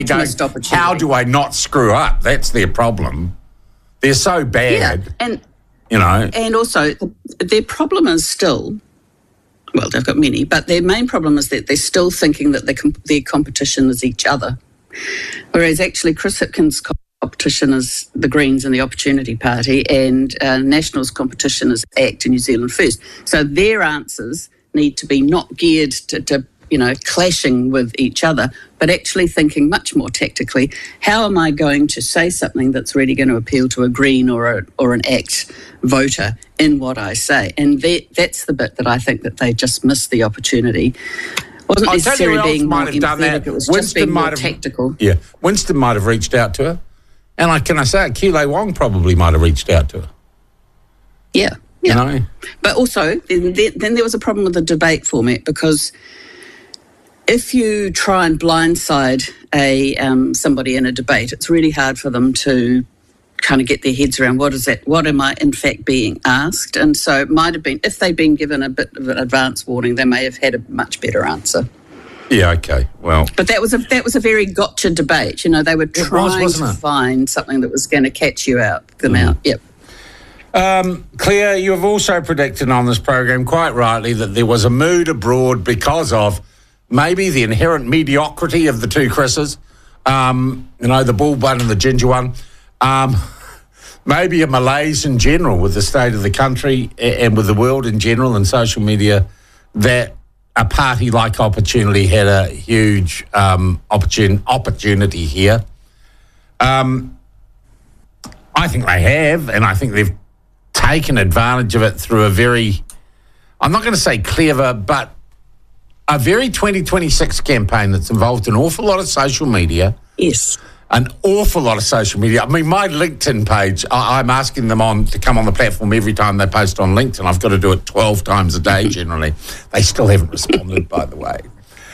missed opportunity. How do I not screw up? That's their problem. They're so bad. Yeah, And also their problem is still, well, they've got many, but their main problem is that they're still thinking that their competition is each other. Whereas actually Chris Hipkins' competition is the Greens and the Opportunity Party, and National's competition is ACT and New Zealand First. So their answers need to be not geared to clashing with each other, but actually thinking much more tactically, how am I going to say something that's really going to appeal to a Green or an ACT voter in what I say? And that's the bit that I think that they just missed the opportunity. Wasn't necessarily being more empathetic, it was just being more tactical. Yeah, Winston might have reached out to her. And can I say it, Keeley Wong probably might have reached out to her. Yeah. But also, then there was a problem with the debate format, because if you try and blindside somebody in a debate, it's really hard for them to kind of get their heads around what am I in fact being asked. And so it might have been, if they'd been given a bit of an advance warning, they may have had a much better answer. Yeah, okay, well. But that was a very gotcha debate. They were trying to find something that was going to catch them out. Yep. Claire, you have also predicted on this program quite rightly that there was a mood abroad because of maybe the inherent mediocrity of the two Chris's, the bald one and the ginger one, maybe a malaise in general with the state of the country and with the world in general and social media, that a party like Opportunity had a huge opportunity here. I think they have, and I think they've taken advantage of it through a very, I'm not going to say clever, but a very 2026 campaign that's involved an awful lot of social media. Yes. An awful lot of social media. I mean, my LinkedIn page, I'm asking them to come on the platform every time they post on LinkedIn. I've got to do it 12 times a day generally. They still haven't responded, by the way.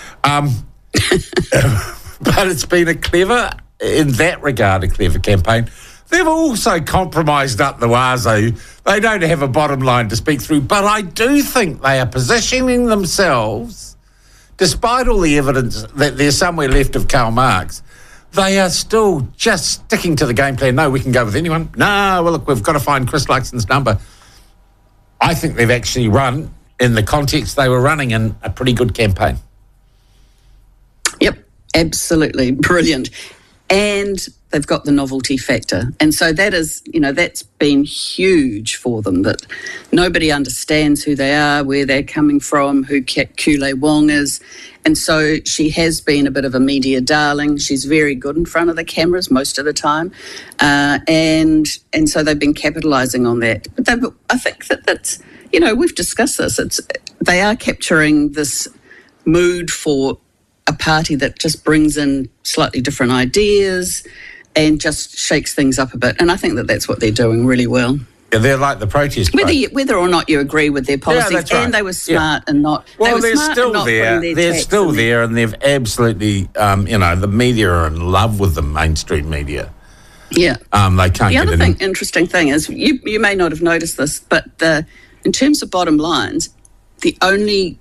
But it's been a clever campaign. They've also compromised up the wazoo. They don't have a bottom line to speak through, but I do think they are positioning themselves, despite all the evidence that there's somewhere left of Karl Marx, they are still just sticking to the game plan. No, we can go with anyone. No, well, look, we've got to find Chris Luxon's number. I think they've actually run, in the context they were running in, a pretty good campaign. Yep, absolutely brilliant. And they've got the novelty factor. And so that is, that's been huge for them, that nobody understands who they are, where they're coming from, who Keeley Wong is. And so she has been a bit of a media darling. She's very good in front of the cameras most of the time. And so they've been capitalising on that. But I think that's, we've discussed this. They are capturing this mood for a party that just brings in slightly different ideas and just shakes things up a bit. And I think that's what they're doing really well. Yeah, they're like the protest. Whether or not you agree with their policies, that's right. And they were smart and not. Well, they're still there. They're still there, and they've absolutely, the media are in love with the mainstream media. Yeah. They can't. The other interesting thing is you may not have noticed this, but in terms of bottom lines, the only